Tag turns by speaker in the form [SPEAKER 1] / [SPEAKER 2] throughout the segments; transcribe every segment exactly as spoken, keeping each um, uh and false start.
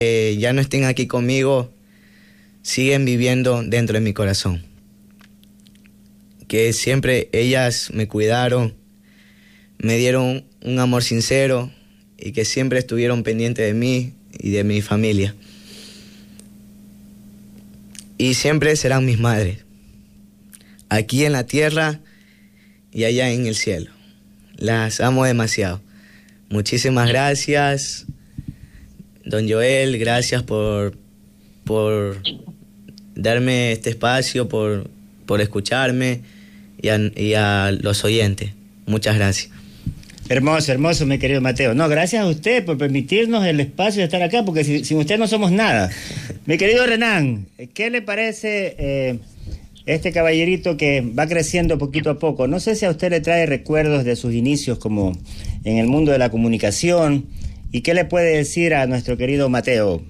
[SPEAKER 1] eh, ya no estén aquí conmigo, siguen viviendo dentro de mi corazón. Que siempre ellas me cuidaron, me dieron un amor sincero y que siempre estuvieron pendientes de mí y de mi familia. Y siempre serán mis madres, aquí en la tierra y allá en el cielo. Las amo demasiado. Muchísimas gracias, don Joel, gracias por, por darme este espacio, por, por escucharme y a, y a los oyentes. Muchas gracias.
[SPEAKER 2] Hermoso, hermoso, mi querido Mateo. No, gracias a usted por permitirnos el espacio de estar acá, porque si, sin usted no somos nada. Mi querido Renan, ¿qué le parece eh, este caballerito que va creciendo poquito a poco? No sé si a usted le trae recuerdos de sus inicios como en el mundo de la comunicación. ¿Y qué le puede decir a nuestro querido Mateo?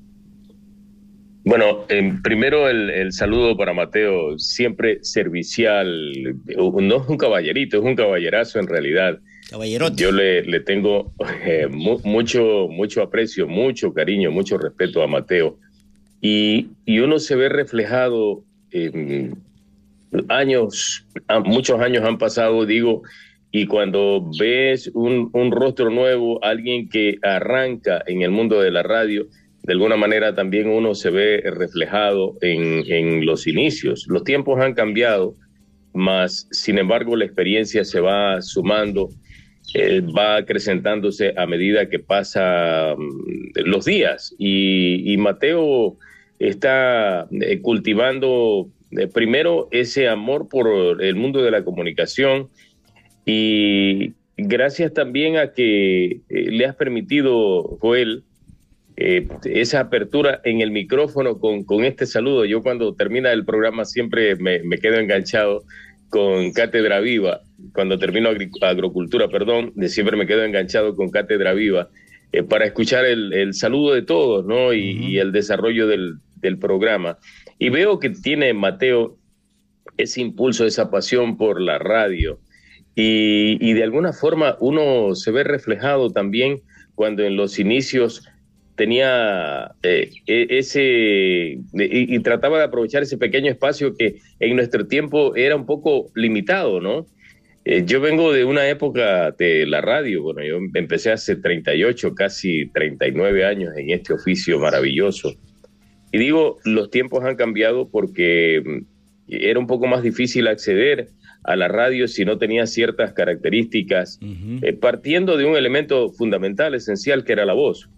[SPEAKER 3] Bueno, eh, primero el, el saludo para Mateo, siempre servicial. No es un caballerito, es un caballerazo en realidad.
[SPEAKER 2] Caballerote.
[SPEAKER 3] Yo le, le tengo eh, mu- mucho, mucho aprecio, mucho cariño, mucho respeto a Mateo. Y, y uno se ve reflejado, eh, años, muchos años han pasado, digo, y cuando ves un, un rostro nuevo, alguien que arranca en el mundo de la radio, de alguna manera también uno se ve reflejado en, en los inicios. Los tiempos han cambiado, mas sin embargo la experiencia se va sumando, eh, va acrecentándose a medida que pasan los días. Y, y Mateo está eh, cultivando eh, primero ese amor por el mundo de la comunicación, y gracias también a que eh, le has permitido, Joel, eh, esa apertura en el micrófono con, con este saludo. Yo cuando termina el programa siempre me, me quedo enganchado con Cátedra Viva. Cuando termino agri- agrocultura, perdón, de siempre me quedo enganchado con Cátedra Viva eh, para escuchar el, el saludo de todos, ¿no? Y, uh-huh. y el desarrollo del, del programa. Y veo que tiene Mateo ese impulso, esa pasión por la radio. Y, y de alguna forma uno se ve reflejado también cuando en los inicios tenía eh, ese y, y trataba de aprovechar ese pequeño espacio que en nuestro tiempo era un poco limitado, ¿no? Eh, yo vengo de una época de la radio. Bueno, yo empecé hace treinta y ocho, casi treinta y nueve años en este oficio maravilloso. Y digo, los tiempos han cambiado porque era un poco más difícil acceder a la radio si no tenía ciertas características, uh-huh. eh, partiendo de un elemento fundamental, esencial, que era la voz.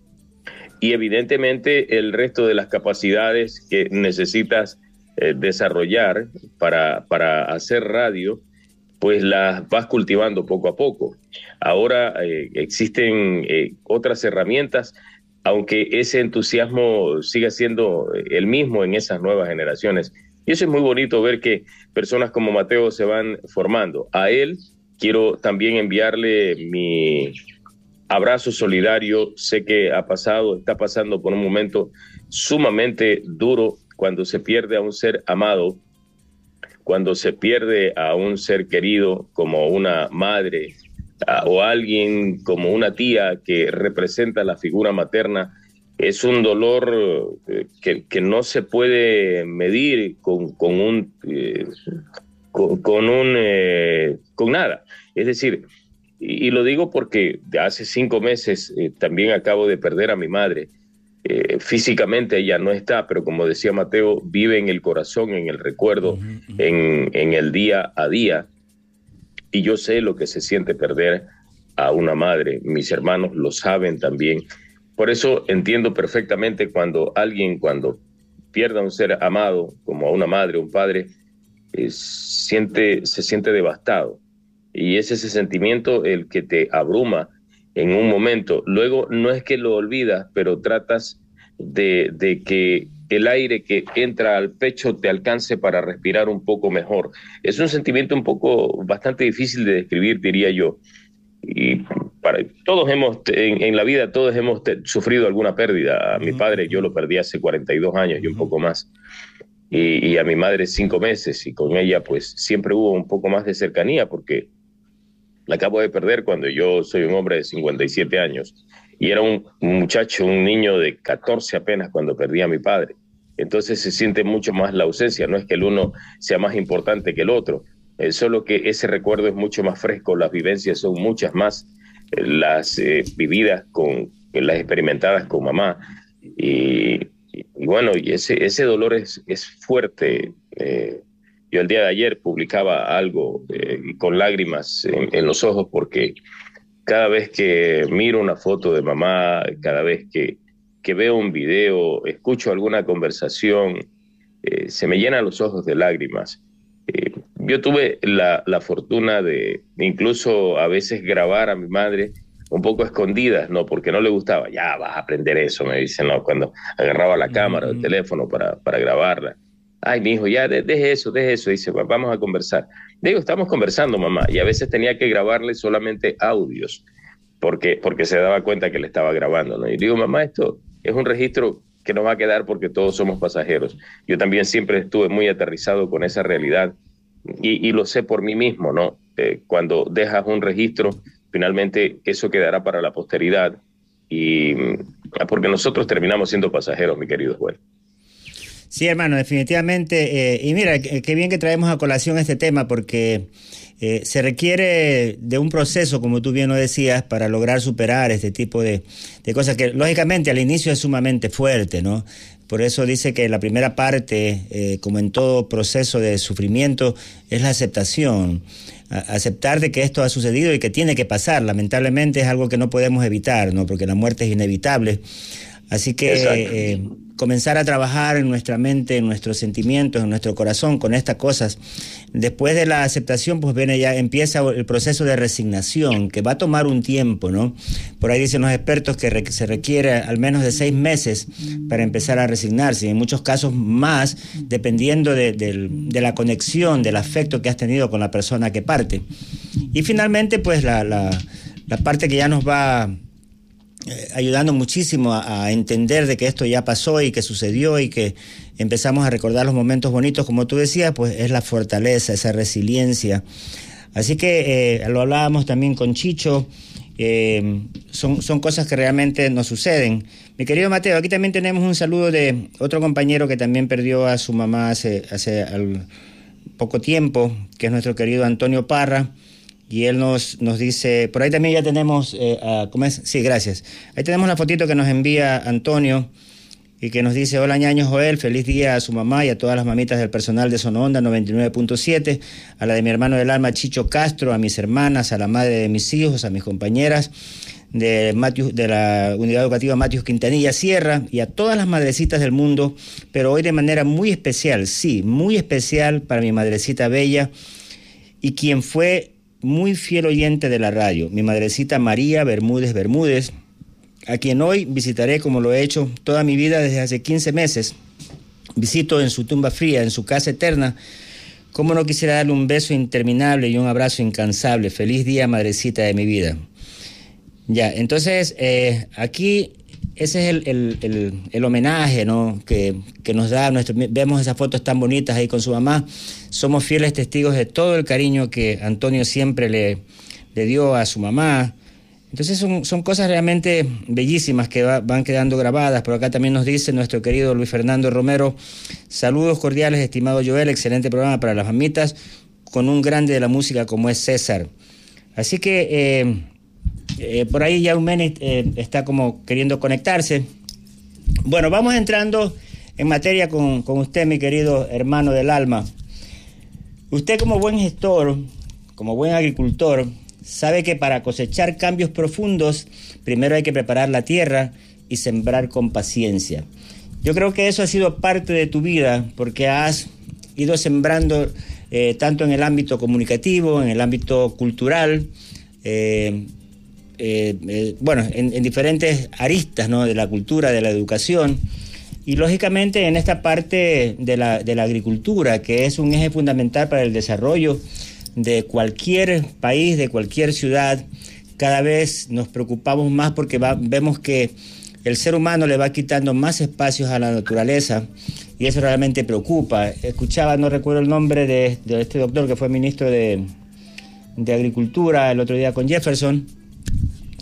[SPEAKER 3] Y evidentemente el resto de las capacidades que necesitas eh, desarrollar para, para hacer radio, pues las vas cultivando poco a poco. Ahora eh, existen eh, otras herramientas, aunque ese entusiasmo siga siendo el mismo en esas nuevas generaciones. Y eso es muy bonito, ver que personas como Mateo se van formando. A él quiero también enviarle mi abrazo solidario. Sé que ha pasado, está pasando por un momento sumamente duro cuando se pierde a un ser amado, cuando se pierde a un ser querido como una madre a, o alguien como una tía que representa la figura materna. Es un dolor eh, que, que no se puede medir con, con un eh, con, con un eh, con nada. Es decir, y, y lo digo porque de hace cinco meses eh, también acabo de perder a mi madre. Eh, físicamente ella no está, pero como decía Mateo, vive en el corazón, en el recuerdo, uh-huh, uh-huh. en, en el día a día. Y yo sé lo que se siente perder a una madre. Mis hermanos lo saben también. Por eso entiendo perfectamente cuando alguien, cuando pierde a un ser amado, como a una madre o un padre, eh, siente, se siente devastado. Y es ese sentimiento el que te abruma en un momento. Luego no es que lo olvidas, pero tratas de, de que el aire que entra al pecho te alcance para respirar un poco mejor. Es un sentimiento un poco bastante difícil de describir, diría yo. Y para, todos hemos, en, en la vida todos hemos te, sufrido alguna pérdida. A mi padre yo lo perdí hace cuarenta y dos años y un poco más. Y, y a mi madre cinco meses, y con ella pues siempre hubo un poco más de cercanía porque la acabo de perder cuando yo soy un hombre de cincuenta y siete años. y era un, un muchacho, un niño de catorce apenas cuando perdí a mi padre. Entonces se siente mucho más la ausencia, no es que el uno sea más importante que el otro, eh, solo que ese recuerdo es mucho más fresco, las vivencias son muchas más, eh, las eh, vividas con, las experimentadas con mamá, y, y, y bueno, y ese, ese dolor es, es fuerte. Eh, yo el día de ayer publicaba algo eh, con lágrimas en, en los ojos, porque cada vez que miro una foto de mamá, cada vez que que veo un video, escucho alguna conversación, eh, se me llenan los ojos de lágrimas. Eh, yo tuve la, la fortuna de incluso a veces grabar a mi madre un poco escondidas, ¿no? Porque no le gustaba. Ya vas a aprender eso, me dicen, ¿no? Cuando agarraba la cámara o el teléfono para, para grabarla. Ay, mi hijo, ya de, deje eso, deje eso. Dice, vamos a conversar. Digo, estamos conversando, mamá. Y a veces tenía que grabarle solamente audios, porque, porque se daba cuenta que le estaba grabando, ¿no? Y digo, mamá, esto es un registro que nos va a quedar porque todos somos pasajeros. Yo también siempre estuve muy aterrizado con esa realidad y, y lo sé por mí mismo, ¿no? Eh, cuando dejas un registro, finalmente eso quedará para la posteridad, y porque nosotros terminamos siendo pasajeros, mi querido Joel.
[SPEAKER 2] Sí, hermano, definitivamente. Eh, y mira, qué bien que traemos a colación este tema, porque eh, se requiere de un proceso, como tú bien lo decías, para lograr superar este tipo de, de cosas que, lógicamente, al inicio es sumamente fuerte, ¿no? Por eso dice que la primera parte, eh, como en todo proceso de sufrimiento, es la aceptación. A- aceptar de que esto ha sucedido y que tiene que pasar. Lamentablemente es algo que no podemos evitar, ¿no? Porque la muerte es inevitable. Así que eh, comenzar a trabajar en nuestra mente, en nuestros sentimientos, en nuestro corazón con estas cosas. Después de la aceptación, pues viene ya, empieza el proceso de resignación, que va a tomar un tiempo, ¿no? Por ahí dicen los expertos que re- se requiere al menos de seis meses para empezar a resignarse, y en muchos casos más, dependiendo de, de, de la conexión, del afecto que has tenido con la persona que parte. Y finalmente, pues la, la, la parte que ya nos va Eh, ayudando muchísimo a, a entender de que esto ya pasó y que sucedió y que empezamos a recordar los momentos bonitos, como tú decías, pues es la fortaleza, esa resiliencia. Así que eh, lo hablábamos también con Chicho, eh, son, son cosas que realmente nos suceden. Mi querido Mateo, aquí también tenemos un saludo de otro compañero que también perdió a su mamá hace, hace al, poco tiempo, que es nuestro querido Antonio Parra. Y él nos, nos dice, por ahí también ya tenemos, eh, uh, ¿cómo es? Sí, gracias. Ahí tenemos la fotito que nos envía Antonio y que nos dice, hola ñaño Joel, feliz día a su mamá y a todas las mamitas del personal de Sononda noventa y nueve punto siete, a la de mi hermano del alma Chicho Castro, a mis hermanas, a la madre de mis hijos, a mis compañeras de, Matius, de la Unidad Educativa Matius Quintanilla Sierra y a todas las madrecitas del mundo, pero hoy de manera muy especial, sí, muy especial para mi madrecita bella y quien fue muy fiel oyente de la radio, mi madrecita María Bermúdez Bermúdez, a quien hoy visitaré como lo he hecho toda mi vida desde hace quince meses. Visito en su tumba fría, en su casa eterna. Cómo no quisiera darle un beso interminable y un abrazo incansable. Feliz día, madrecita de mi vida. Ya, entonces, eh, aquí ese es el, el, el, el homenaje, ¿no? que, que nos da nuestro... Vemos esas fotos tan bonitas ahí con su mamá. Somos fieles testigos de todo el cariño que Antonio siempre le, le dio a su mamá. Entonces son, son cosas realmente bellísimas que va, van quedando grabadas. Por acá también nos dice nuestro querido Luis Fernando Romero, saludos cordiales, estimado Joel, excelente programa para las mamitas, con un grande de la música como es César. Así que... Eh, Eh, por ahí ya Eumeni eh, está como queriendo conectarse. Bueno, vamos entrando en materia con, con usted, mi querido hermano del alma. Usted como buen gestor, como buen agricultor, sabe que para cosechar cambios profundos, primero hay que preparar la tierra y sembrar con paciencia. Yo creo que eso ha sido parte de tu vida, porque has ido sembrando eh, tanto en el ámbito comunicativo, en el ámbito cultural, eh, Eh, eh, bueno, en, en diferentes aristas, ¿no? De la cultura, de la educación y lógicamente en esta parte de la, de la agricultura, que es un eje fundamental para el desarrollo de cualquier país, de cualquier ciudad. Cada vez nos preocupamos más porque va, vemos que el ser humano le va quitando más espacios a la naturaleza y eso realmente preocupa. Escuchaba, no recuerdo el nombre de, de este doctor que fue ministro de, de Agricultura el otro día con Jefferson,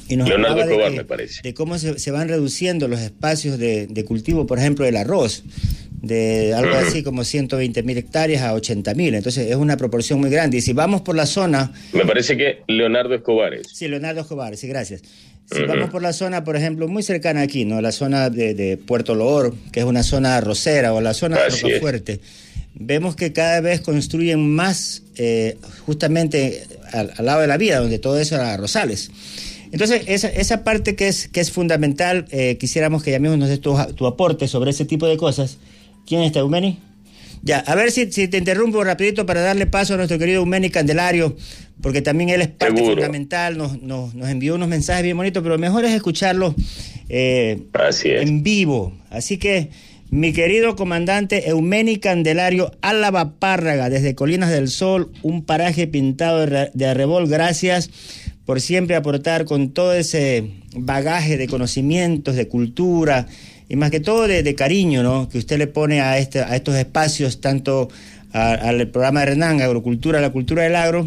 [SPEAKER 2] Y nos
[SPEAKER 3] Leonardo
[SPEAKER 2] hablaba
[SPEAKER 3] Escobar,
[SPEAKER 2] de, que,
[SPEAKER 3] me parece.
[SPEAKER 2] de cómo se, se van reduciendo los espacios de, de cultivo, por ejemplo, del arroz, de algo uh-huh. así como ciento veinte mil hectáreas a ochenta mil. Entonces es una proporción muy grande. Y si vamos por la zona...
[SPEAKER 3] Me parece que Leonardo Escobar es.
[SPEAKER 2] Sí, Leonardo Escobar, sí, gracias. Si uh-huh. vamos por la zona, por ejemplo, muy cercana aquí, ¿no? La zona de, de Puerto Loor, que es una zona arrocera, o la zona de Rocafuerte, vemos que cada vez construyen más eh, justamente al, al lado de la vía, donde todo eso era arrozales. Entonces, esa, esa parte que es, que es fundamental, eh, quisiéramos que ya mismo nos des tu, tu aporte sobre ese tipo de cosas. ¿Quién está, Eumeni? Ya, a ver si, si te interrumpo rapidito para darle paso a nuestro querido Eumeni Candelario, porque también él es parte Seguro. fundamental, nos, nos, nos envió unos mensajes bien bonitos, pero lo mejor es escucharlo eh, Así es. en vivo. Así que, mi querido comandante Eumeni Candelario Álava Párraga, desde Colinas del Sol, un paraje pintado de, de arrebol, gracias por siempre aportar con todo ese bagaje de conocimientos, de cultura y más que todo de, de cariño, ¿no? Que usted le pone a, este, a estos espacios, tanto a, al programa de Renan, Agrocultura, la cultura del agro,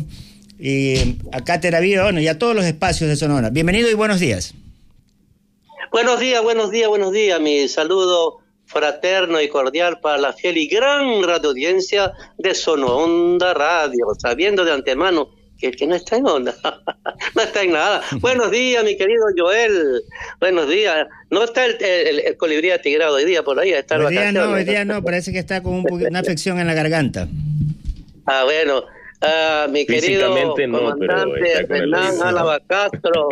[SPEAKER 2] y a Cátedra Viva, bueno, y a todos los espacios de Sonora. Bienvenido y buenos días.
[SPEAKER 4] Buenos días, buenos días, buenos días. Mi saludo fraterno y cordial para la fiel y gran radioaudiencia de Sononda Radio, sabiendo de antemano que el que no está en onda, no está en nada. Buenos días, mi querido Joel, buenos días. No está el, el, el colibrí atigrado hoy día por ahí, está
[SPEAKER 2] hoy día no, hoy día no, parece que está con un poquito, una afección en la garganta.
[SPEAKER 4] Ah, bueno, uh, mi querido no, comandante Hernán Álava Castro,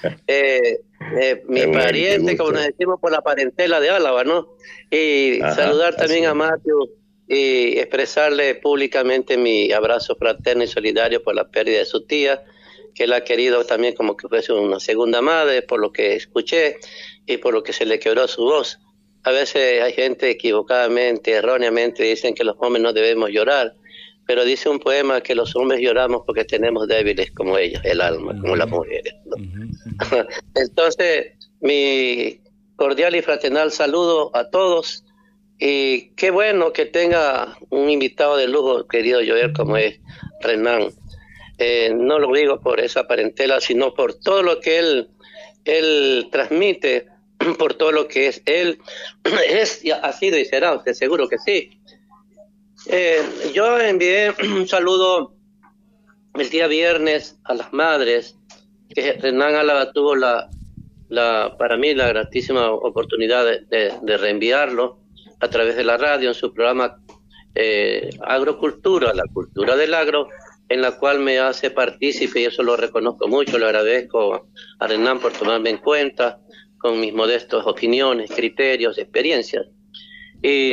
[SPEAKER 4] eh, eh, mi qué pariente, bueno, como nos decimos por la parentela de Álava, ¿no? Y Ajá, saludar también a Mateo y expresarle públicamente mi abrazo fraterno y solidario por la pérdida de su tía, que él ha querido también como que fuese una segunda madre, por lo que escuché y por lo que se le quebró su voz. A veces hay gente equivocadamente, erróneamente, dicen que los hombres no debemos llorar, pero dice un poema que los hombres lloramos porque tenemos débiles como ellos, el alma, uh-huh. como las mujeres, ¿no? Uh-huh. Entonces, mi cordial y fraternal saludo a todos. Y qué bueno que tenga un invitado de lujo, querido Joel, como es Renan. Eh, no lo digo por esa parentela, sino por todo lo que él, él transmite, por todo lo que es él, es, ha sido y será, usted seguro que sí. Eh, yo envié un saludo el día viernes a las madres, que Renan Álava tuvo la, la, para mí la gratísima oportunidad de, de, de reenviarlo a través de la radio en su programa eh, Agrocultura, la cultura del agro, en la cual me hace partícipe y eso lo reconozco mucho, le agradezco a Renan por tomarme en cuenta con mis modestas opiniones, criterios, experiencias. Y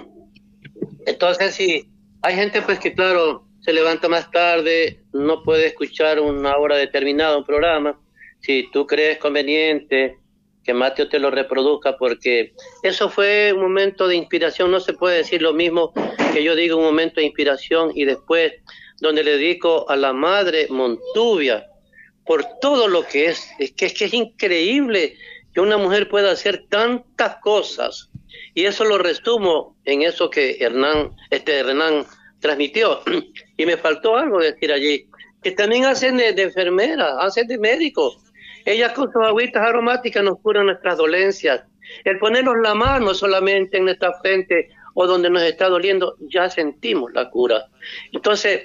[SPEAKER 4] entonces sí, hay gente pues que claro, se levanta más tarde, no puede escuchar una hora determinada un programa, si tú crees conveniente que Mateo te lo reproduzca, porque eso fue un momento de inspiración. No se puede decir lo mismo que yo digo, un momento de inspiración y después donde le dedico a la madre Montuvia por todo lo que es, es que, es que es increíble que una mujer pueda hacer tantas cosas, y eso lo resumo en eso que Hernán, este Renan transmitió, y me faltó algo decir allí, que también hacen de, de enfermera, hacen de médico. Ellas con sus agüitas aromáticas nos curan nuestras dolencias. El ponernos la mano solamente en nuestra frente o donde nos está doliendo, ya sentimos la cura. Entonces,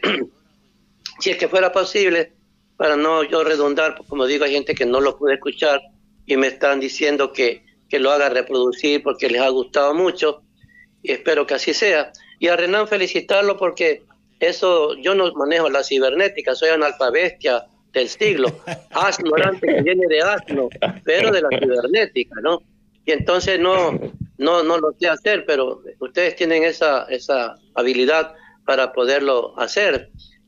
[SPEAKER 4] si es que fuera posible, para no yo redundar, como digo, hay gente que no lo puede escuchar y me están diciendo que, que lo haga reproducir porque les ha gustado mucho, y espero que así sea. Y a Renan felicitarlo porque eso, yo no manejo la cibernética, soy analfabestia del siglo, asno que viene de asno, pero de la cibernética, ¿no? Y entonces no, no, no lo sé hacer, pero ustedes tienen esa, esa habilidad para poderlo hacer.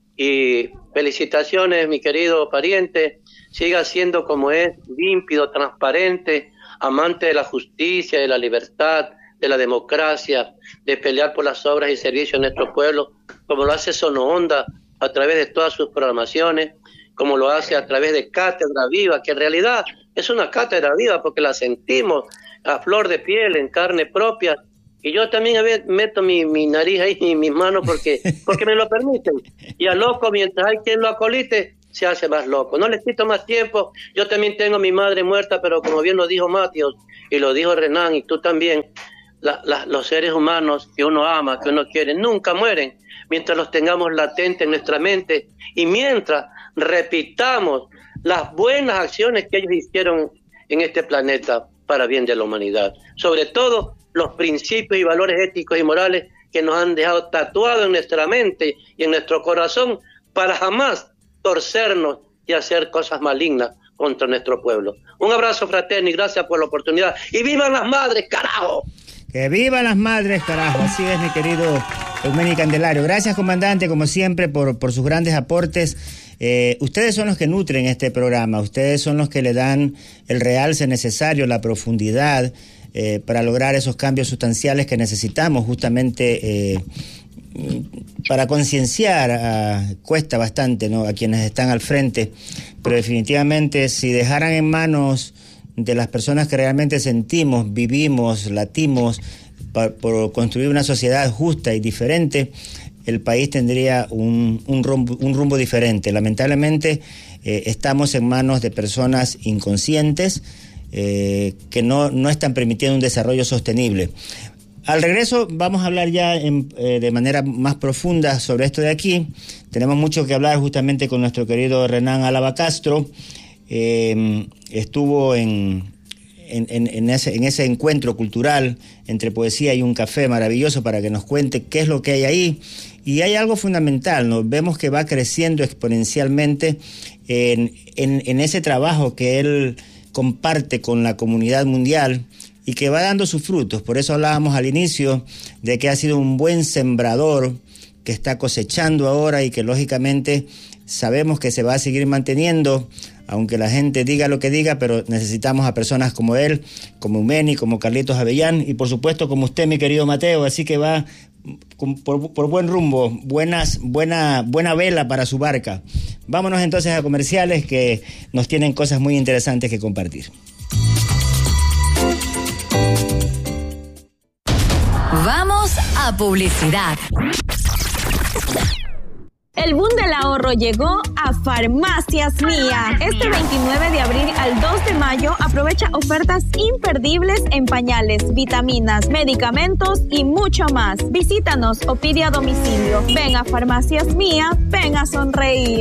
[SPEAKER 4] Y felicitaciones, mi querido pariente, siga siendo como es, límpido, transparente, amante de la justicia, de la libertad, de la democracia, de pelear por las obras y servicios de nuestro pueblo, como lo hace Sononda a través de todas sus programaciones, como lo hace a través de Cátedra Viva, que en realidad es una cátedra viva porque la sentimos a flor de piel, en carne propia. Y yo también a veces meto mi, mi nariz ahí y mis manos porque, porque me lo permiten. Y a loco, mientras hay quien lo acolite, se hace más loco. No les quito más tiempo. Yo también tengo a mi madre muerta, pero como bien lo dijo Mateos y lo dijo Renan y tú también, la, la, los seres humanos que uno ama, que uno quiere, nunca mueren mientras los tengamos latentes en nuestra mente y mientras repitamos las buenas acciones que ellos hicieron en este planeta para bien de la humanidad. Sobre todo los principios y valores éticos y morales que nos han dejado tatuados en nuestra mente y en nuestro corazón para jamás torcernos y hacer cosas malignas contra nuestro pueblo. Un abrazo fraterno y gracias por la oportunidad. ¡Y vivan las madres, carajo!
[SPEAKER 2] ¡Que vivan las madres, carajo! Así es, mi querido Eumenio Candelario. Gracias, comandante, como siempre, por, por sus grandes aportes. Eh, ustedes son los que nutren este programa, ustedes son los que le dan el realce necesario, la profundidad, eh, para lograr esos cambios sustanciales que necesitamos justamente eh, para concienciar. A, cuesta bastante, ¿no?, a quienes están al frente, pero definitivamente si dejaran en manos de las personas que realmente sentimos, vivimos, latimos pa, por construir una sociedad justa y diferente, el país tendría un, un, rumbo, un rumbo diferente. Lamentablemente eh, estamos en manos de personas inconscientes eh, que no, no están permitiendo un desarrollo sostenible. Al regreso vamos a hablar ya en, eh, de manera más profunda sobre esto de aquí. Tenemos mucho que hablar justamente con nuestro querido Renan Álava Castro. Eh, estuvo en, en, en, en, ese, en ese encuentro cultural entre poesía y un café maravilloso para que nos cuente qué es lo que hay ahí. Y hay algo fundamental, ¿no? Vemos que va creciendo exponencialmente en, en, en ese trabajo que él comparte con la comunidad mundial y que va dando sus frutos. Por eso hablábamos al inicio de que ha sido un buen sembrador que está cosechando ahora y que lógicamente sabemos que se va a seguir manteniendo, aunque la gente diga lo que diga, pero necesitamos a personas como él, como Eumeni, como Carlitos Avellán y por supuesto como usted, mi querido Mateo, así que va por, por buen rumbo, buenas, buena, buena vela para su barca. Vámonos entonces a comerciales que nos tienen cosas muy interesantes que compartir.
[SPEAKER 5] Vamos a publicidad.
[SPEAKER 6] El boom del ahorro llegó a Farmacias Mía. Este veintinueve de abril al dos de mayo aprovecha ofertas imperdibles en pañales, vitaminas, medicamentos y mucho más. Visítanos o pide a domicilio. Ven a Farmacias Mía, ven a sonreír.